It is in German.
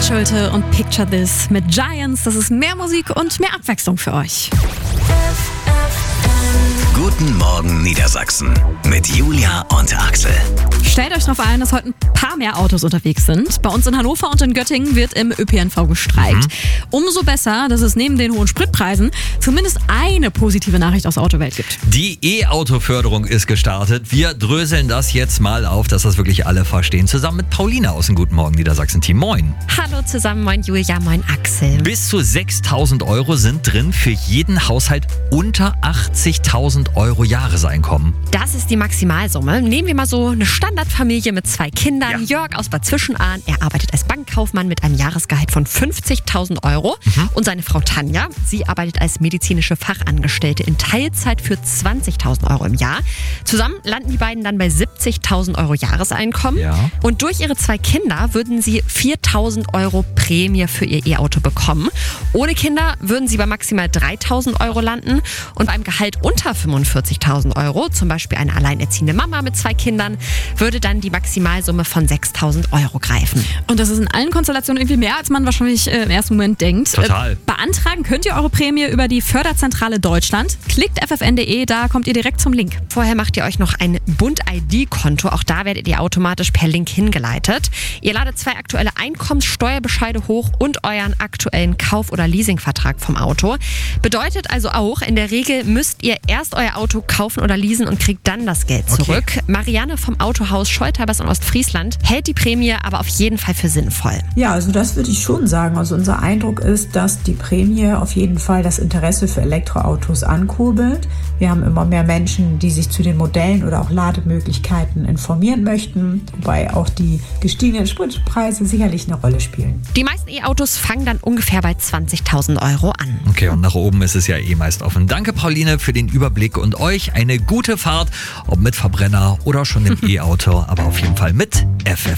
Schulte und Picture This mit Giants. Das ist mehr Musik und mehr Abwechslung für euch. Guten Morgen Niedersachsen mit Julia und Axel. Stellt euch darauf ein, dass heute ein paar mehr Autos unterwegs sind. Bei uns in Hannover und in Göttingen wird im ÖPNV gestreikt. Umso besser, dass es neben den hohen Spritpreisen zumindest eine positive Nachricht aus der Autowelt gibt. Die E-Auto-Förderung ist gestartet. Wir dröseln das jetzt mal auf, dass das wirklich alle verstehen. Zusammen mit Paulina aus dem Guten Morgen Niedersachsen-Team. Moin. Hallo zusammen, moin Julia, moin Axel. Bis zu 6.000 Euro sind drin für jeden Haushalt unter 80.000 Euro Jahreseinkommen. Das ist die Maximalsumme. Nehmen wir mal so eine Standardfamilie mit 2 Kindern. Ja. Jörg aus Bad Zwischenahn, er arbeitet als Bankkaufmann mit einem Jahresgehalt von 50.000 Euro. Und seine Frau Tanja, sie arbeitet als medizinische Fachangestellte in Teilzeit für 20.000 Euro im Jahr. Zusammen landen die beiden dann bei 70.000 Euro Jahreseinkommen. Ja. Und durch ihre 2 Kinder würden sie 4.000 Euro Prämie für ihr E-Auto bekommen. Ohne Kinder würden sie bei maximal 3.000 Euro landen. Und beim Gehalt unter 45.000 Euro, zum Beispiel eine alleinerziehende Mama mit 2 Kindern, würde dann die Maximalsumme von 6.000 Euro greifen. Und das ist in allen Konstellationen irgendwie mehr, als man wahrscheinlich im ersten Moment denkt. Total. Beantragen könnt ihr eure Prämie über die Förderzentrale Deutschland. Klickt ffn.de, da kommt ihr direkt zum Link. Vorher macht ihr euch noch ein Bund-ID-Konto. Auch da werdet ihr automatisch per Link hingeleitet. Ihr ladet 2 aktuelle Einkommenssteuerbescheide hoch und euren aktuellen Kauf- oder Leasingvertrag vom Auto. Bedeutet also auch, in der Regel müsst ihr erst euer Auto kaufen oder leasen und kriegt dann das Geld zurück. Okay. Marianne vom Autohaus Scholterbers in Ostfriesland hält die Prämie aber auf jeden Fall für sinnvoll. Ja, also das würde ich schon sagen. Also unser Eindruck ist, dass die Prämie auf jeden Fall das Interesse für Elektroautos ankurbelt. Wir haben immer mehr Menschen, die sich zu den Modellen oder auch Lademöglichkeiten informieren möchten, wobei auch die gestiegenen Spritpreise sicherlich eine Rolle spielen. Die meisten E-Autos fangen dann ungefähr bei 20.000 Euro an. Okay, und nach oben ist es ja eh meist offen. Danke, Pauline, für den Überblick und euch eine gute Fahrt, ob mit Verbrenner oder schon im E-Auto, aber auf jeden Fall mit FF.